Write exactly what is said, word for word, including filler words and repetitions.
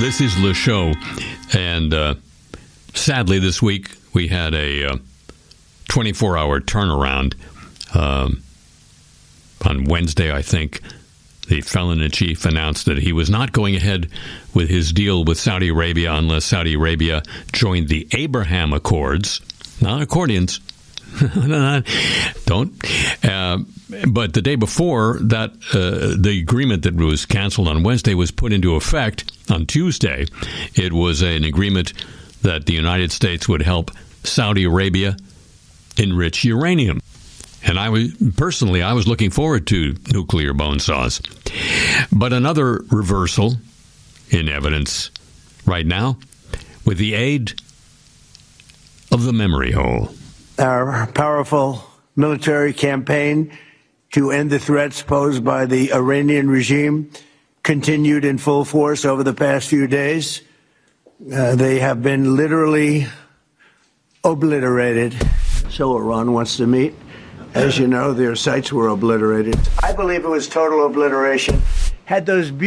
This is Le Show, and uh, sadly this week we had a uh, twenty-four hour turnaround. Um, on Wednesday, I think, the felon-in-chief announced that he was not going ahead with his deal with Saudi Arabia unless Saudi Arabia joined the Abraham Accords, not accordions. Don't. Uh, but the day before that, uh, the agreement that was canceled on Wednesday was put into effect on Tuesday. It was an agreement that the United States would help Saudi Arabia enrich uranium. And I was, personally, I was looking forward to nuclear bone saws. But another reversal in evidence right now with the aid of the memory hole. Our powerful military campaign to end the threats posed by the Iranian regime continued in full force over the past few days. Uh, they have been literally obliterated. So Iran wants to meet. As you know, their sites were obliterated. I believe it was total obliteration. Had those